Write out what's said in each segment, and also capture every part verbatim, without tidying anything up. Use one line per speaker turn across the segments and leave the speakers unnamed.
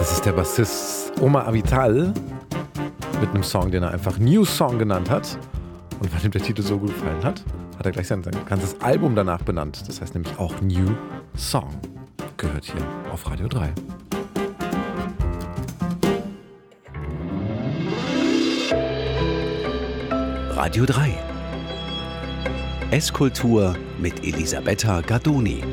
Das ist der Bassist Omar Avital mit einem Song, den er einfach New Song genannt hat. Und weil ihm der Titel so gut gefallen hat, hat er gleich sein, sein ganzes Album danach benannt. Das heißt nämlich auch New Song. Gehört hier auf Radio drei.
Radio drei. Esskultur mit Elisabetta Gardoni.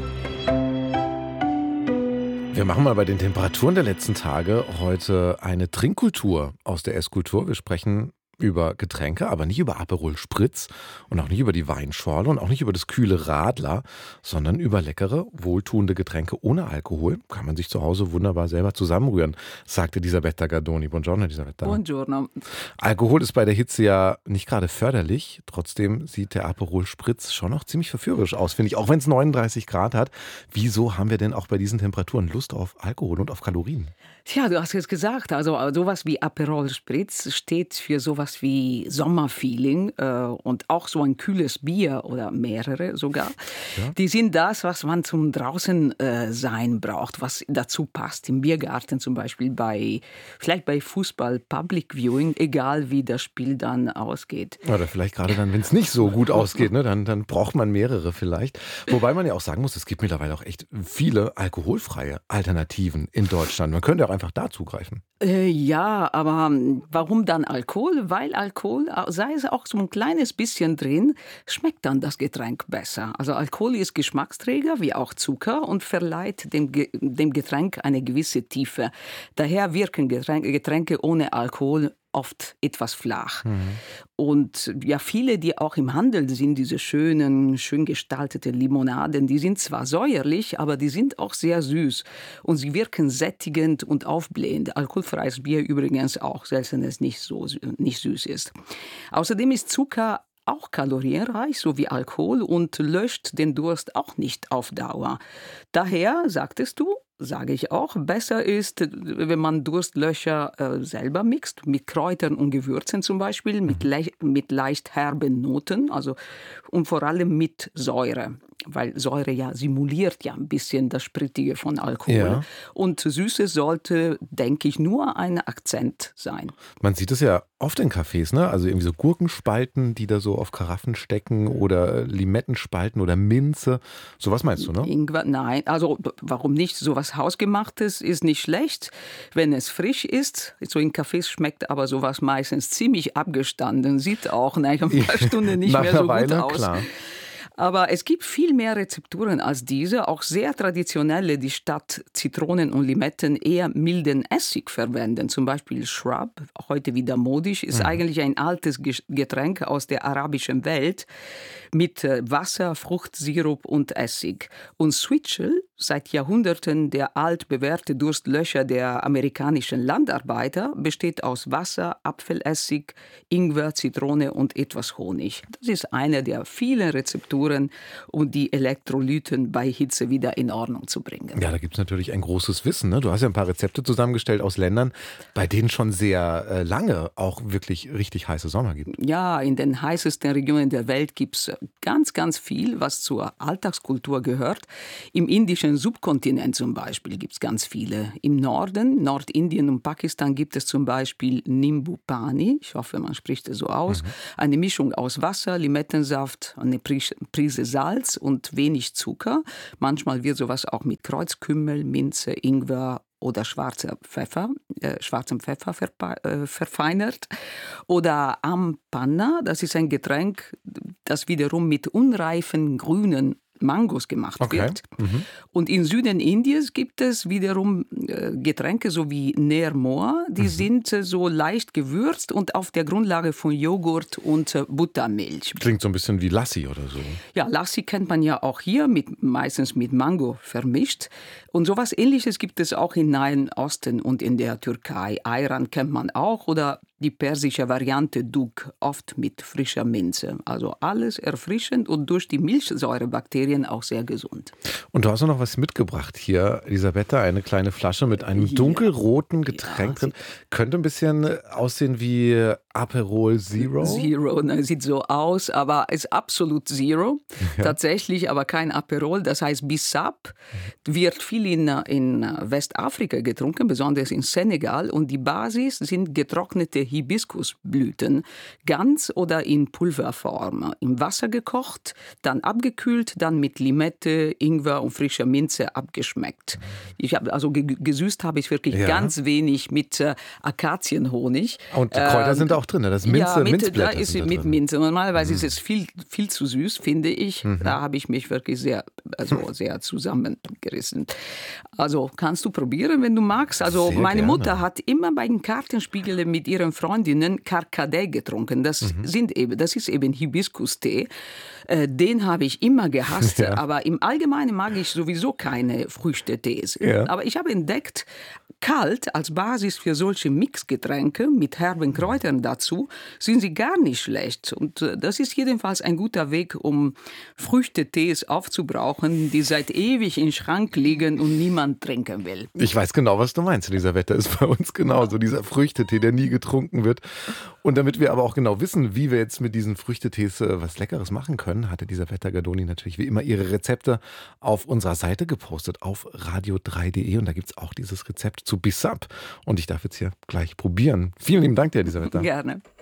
Wir machen mal bei den Temperaturen der letzten Tage heute eine Trinkkultur aus der Esskultur. Wir sprechen über Getränke, aber nicht über Aperol Spritz und auch nicht über die Weinschorle und auch nicht über das kühle Radler, sondern über leckere, wohltuende Getränke ohne Alkohol. Kann man sich zu Hause wunderbar selber zusammenrühren, sagte Elisabetta Gardoni. Buongiorno, Elisabetta.
Buongiorno.
Alkohol ist bei der Hitze ja nicht gerade förderlich. Trotzdem sieht der Aperol Spritz schon noch ziemlich verführerisch aus, finde ich, auch wenn es neununddreißig Grad hat. Wieso haben wir denn auch bei diesen Temperaturen Lust auf Alkohol und auf Kalorien?
Tja, du hast es gesagt, also sowas wie Aperol Spritz steht für sowas wie Sommerfeeling äh, und auch so ein kühles Bier oder mehrere sogar. Ja. Die sind das, was man zum draußen äh, sein braucht, was dazu passt. Im Biergarten zum Beispiel, bei vielleicht bei Fußball, Public Viewing, egal wie das Spiel dann ausgeht.
Oder vielleicht gerade dann, wenn es nicht so gut ausgeht, ne, dann, dann braucht man mehrere vielleicht. Wobei man ja auch sagen muss, es gibt mittlerweile auch echt viele alkoholfreie Alternativen in Deutschland. Man könnte auch einfach da zugreifen.
Äh, ja, aber warum dann Alkohol? Weil Alkohol, sei es auch so ein kleines bisschen drin, schmeckt dann das Getränk besser. Also Alkohol ist Geschmacksträger, wie auch Zucker, und verleiht dem, Ge- dem Getränk eine gewisse Tiefe. Daher wirken Getränke, Getränke ohne Alkohol oft etwas flach. Mhm. Und ja, viele, die auch im Handel sind, diese schönen, schön gestalteten Limonaden, die sind zwar säuerlich, aber die sind auch sehr süß. Und sie wirken sättigend und aufblähend. Alkoholfreies Bier übrigens auch, selbst wenn es nicht so nicht süß ist. Außerdem ist Zucker auch kalorienreich, so wie Alkohol, und löscht den Durst auch nicht auf Dauer. Daher, sagtest du, sage ich auch, besser ist, wenn man Durstlöscher äh, selber mixt, mit Kräutern und Gewürzen zum Beispiel, mit, le- mit leicht herben Noten, also, und vor allem mit Säure. Weil Säure ja simuliert ja ein bisschen das Sprittige von Alkohol. Ja. Und Süße sollte, denke ich, nur ein Akzent sein.
Man sieht es ja oft in Cafés, ne? Also irgendwie so Gurkenspalten, die da so auf Karaffen stecken, oder Limettenspalten oder Minze. So was meinst du, ne?
Ingwer, nein, also warum nicht? Sowas Hausgemachtes ist nicht schlecht, wenn es frisch ist. So in Cafés schmeckt aber sowas meistens ziemlich abgestanden. Sieht auch nach ein paar Stunden nicht mehr so gut
Weile,
aus.
Klar.
Aber es gibt viel mehr Rezepturen als diese, auch sehr traditionelle, die statt Zitronen und Limetten eher milden Essig verwenden. Zum Beispiel Shrub, heute wieder modisch, ist mhm. eigentlich ein altes Getränk aus der arabischen Welt mit Wasser, Fruchtsirup und Essig. Und Switchel, seit Jahrhunderten der altbewährte Durstlöscher der amerikanischen Landarbeiter, besteht aus Wasser, Apfelessig, Ingwer, Zitrone und etwas Honig. Das ist eine der vielen Rezepturen, um die Elektrolyten bei Hitze wieder in Ordnung zu bringen.
Ja, da gibt es natürlich ein großes Wissen, ne? Du hast ja ein paar Rezepte zusammengestellt aus Ländern, bei denen schon sehr äh, lange auch wirklich richtig heiße Sommer gibt.
Ja, in den heißesten Regionen der Welt gibt es ganz, ganz viel, was zur Alltagskultur gehört. Im indischen Subkontinent zum Beispiel gibt es ganz viele. Im Norden, Nordindien und Pakistan, gibt es zum Beispiel Nimbu Pani, ich hoffe, man spricht es so aus, mhm. eine Mischung aus Wasser, Limettensaft, eine Prise Salz und wenig Zucker. Manchmal wird sowas auch mit Kreuzkümmel, Minze, Ingwer oder schwarzer Pfeffer, äh, schwarzem Pfeffer verpa- äh, verfeinert. Oder Ampanna, das ist ein Getränk, das wiederum mit unreifen grünen Mangos gemacht
okay.
wird.
Mhm.
Und im Süden Indiens gibt es wiederum äh, Getränke so wie Nermor, die mhm. sind äh, so leicht gewürzt und auf der Grundlage von Joghurt und äh, Buttermilch.
Klingt so ein bisschen wie Lassi oder so.
Ja, Lassi kennt man ja auch hier, mit, meistens mit Mango vermischt. Und sowas Ähnliches gibt es auch im Nahen Osten und in der Türkei. Ayran kennt man auch, oder die persische Variante Duk, oft mit frischer Minze. Also alles erfrischend und durch die Milchsäurebakterien auch sehr gesund.
Und du hast noch was mitgebracht hier, Elisabetta, eine kleine Flasche mit einem dunkelroten Getränk ja, drin. Könnte ein bisschen aussehen wie Aperol Zero?
Zero, ne, sieht so aus, aber ist absolut Zero. Ja. Tatsächlich aber kein Aperol, das heißt Bissap. Wird viel in, in Westafrika getrunken, besonders in Senegal. Und die Basis sind getrocknete Hibiskusblüten, ganz oder in Pulverform. Im Wasser gekocht, dann abgekühlt, dann mit Limette, Ingwer und frischer Minze abgeschmeckt. Ich habe also ge- gesüßt habe ich wirklich ja. ganz wenig mit äh, Akazienhonig.
Und die Kräuter ähm, sind auch drin, das Minze,
ja, mit,
Minzblätter
da ist
sind da
mit
drin.
Minze. Normalerweise
mhm.
ist es viel, viel zu süß, finde ich. Mhm. Da habe ich mich wirklich sehr, also sehr zusammengerissen. Also kannst du probieren, wenn du magst. Also
sehr
meine
gerne.
Mutter hat immer bei den Kartenspiegeln mit ihren Freundinnen Karkadé getrunken. Das, mhm. sind eben, das ist eben Hibiskus-Tee. Äh, den habe ich immer gehasst. Ja. Aber im Allgemeinen mag ich sowieso keine Früchtetees. Ja. Aber ich habe entdeckt, kalt als Basis für solche Mixgetränke mit herben Kräutern dazu sind sie gar nicht schlecht. Und das ist jedenfalls ein guter Weg, um Früchtetees aufzubrauchen, die seit ewig im Schrank liegen und niemand trinken will.
Ich weiß genau, was du meinst, Elisabeth. Das ist bei uns genauso, dieser Früchtetee, der nie getrunken wird. Und damit wir aber auch genau wissen, wie wir jetzt mit diesen Früchtetees was Leckeres machen können, hat Elisabeth Gardoni natürlich wie immer ihre Rezepte auf unserer Seite gepostet, auf radio drei punkt de. Und da gibt es auch dieses Rezept zu Bissap. Und ich darf jetzt hier gleich probieren. Vielen lieben Dank dir, Elisabeth.
Gerne.